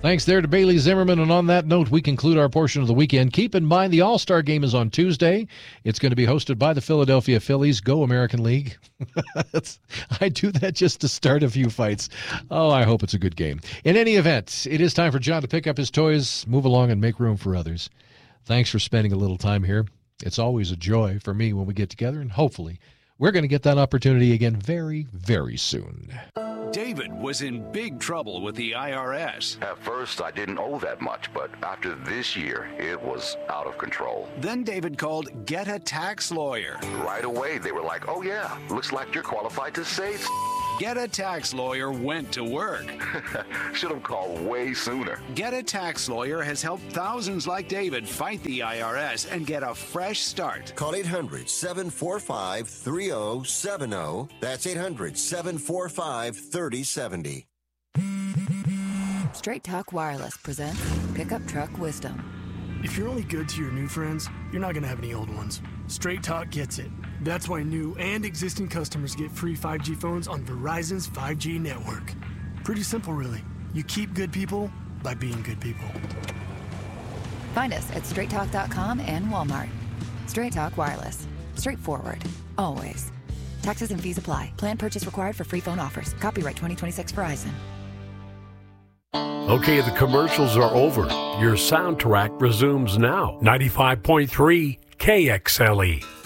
Thanks there to Bailey Zimmerman. And on that note, we conclude our portion of the weekend. Keep in mind the All-Star Game is on Tuesday. It's going to be hosted by the Philadelphia Phillies. Go American League. I do that just to start a few fights. Oh, I hope it's a good game. In any event, it is time for John to pick up his toys, move along, and make room for others. Thanks for spending a little time here. It's always a joy for me when we get together, and hopefully we're going to get that opportunity again very, very soon. David was in big trouble with the IRS. At first, I didn't owe that much, but after this year, it was out of control. Then David called Get a Tax Lawyer. Right away, they were like, oh yeah, looks like you're qualified to save. Get a Tax Lawyer went to work. Should have called way sooner. Get a Tax Lawyer has helped thousands like David fight the IRS and get a fresh start. Call 800-745-3070. That's 800-745-3070. Straight Talk Wireless presents Pickup Truck Wisdom. If you're only good to your new friends, you're not going to have any old ones. Straight Talk gets it. That's why new and existing customers get free 5G phones on Verizon's 5G network. Pretty simple, really. You keep good people by being good people. Find us at straighttalk.com and Walmart. Straight Talk Wireless. Straightforward. Always. Taxes and fees apply. Plan purchase required for free phone offers. Copyright 2026 Verizon. Okay, the commercials are over. Your soundtrack resumes now. 95.3 KXLE.